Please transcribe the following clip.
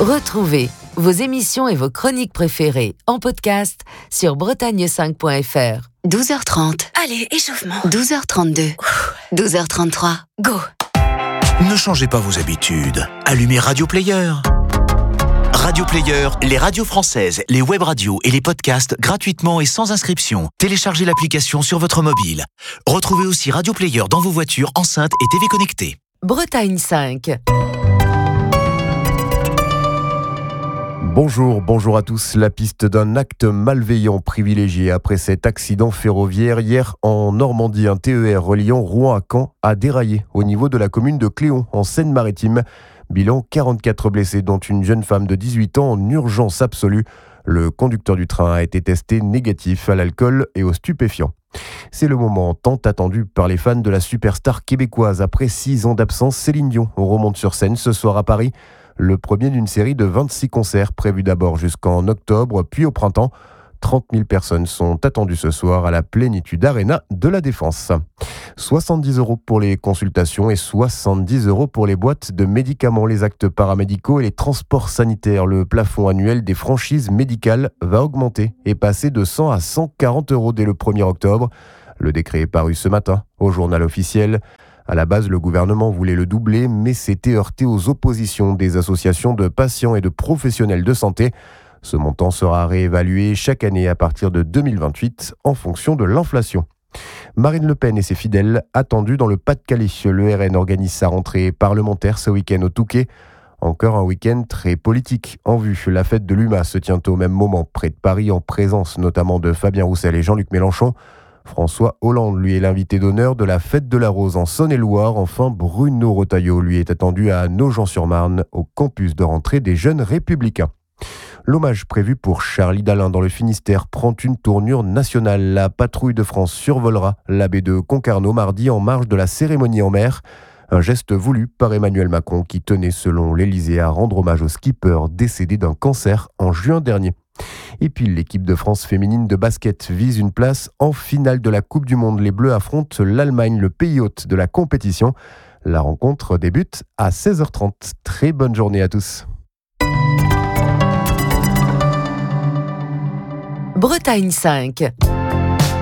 Retrouvez vos émissions et vos chroniques préférées en podcast sur bretagne5.fr. 12h30. Allez, échauffement. 12h32. 12h33. Go. Ne changez pas vos habitudes. Allumez Radio Player. Radio Player, les radios françaises, les web radios et les podcasts gratuitement et sans inscription. Téléchargez l'application sur votre mobile. Retrouvez aussi Radio Player dans vos voitures, enceintes et TV connectées. Bretagne 5. Bonjour à tous. La piste d'un acte malveillant privilégié après cet accident ferroviaire hier en Normandie. Un TER reliant Rouen à Caen a déraillé au niveau de la commune de Cléon en Seine-Maritime. Bilan 44 blessés, dont une jeune femme de 18 ans en urgence absolue. Le conducteur du train a été testé négatif à l'alcool et aux stupéfiants. C'est le moment tant attendu par les fans de la superstar québécoise. Après 6 ans d'absence, Céline Dion remonte sur scène ce soir à Paris. Le premier d'une série de 26 concerts prévus d'abord jusqu'en octobre, puis au printemps. 30 000 personnes sont attendues ce soir à la Plénitude Arena de la Défense. 70 € pour les consultations et 70 € pour les boîtes de médicaments, les actes paramédicaux et les transports sanitaires. Le plafond annuel des franchises médicales va augmenter et passer de 100 à 140 € dès le 1er octobre. Le décret est paru ce matin au journal officiel. À la base, le gouvernement voulait le doubler, mais s'était heurté aux oppositions des associations de patients et de professionnels de santé. Ce montant sera réévalué chaque année à partir de 2028 en fonction de l'inflation. Marine Le Pen et ses fidèles attendus dans le Pas-de-Calais. Le RN organise sa rentrée parlementaire ce week-end au Touquet. Encore un week-end très politique en vue. La fête de l'UMA se tient au même moment près de Paris, en présence notamment de Fabien Roussel et Jean-Luc Mélenchon. François Hollande, lui, est l'invité d'honneur de la Fête de la Rose en Saône-et-Loire. Enfin, Bruno Retailleau, lui, est attendu à Nogent-sur-Marne, au campus de rentrée des Jeunes Républicains. L'hommage prévu pour Charlie Dalin dans le Finistère prend une tournure nationale. La patrouille de France survolera la baie de Concarneau mardi en marge de la cérémonie en mer. Un geste voulu par Emmanuel Macron qui tenait, selon l'Élysée, à rendre hommage au skipper décédé d'un cancer en juin dernier. Et puis l'équipe de France féminine de basket vise une place en finale de la Coupe du Monde. Les Bleus affrontent l'Allemagne, le pays hôte de la compétition. La rencontre débute à 16h30. Très bonne journée à tous. Bretagne 5.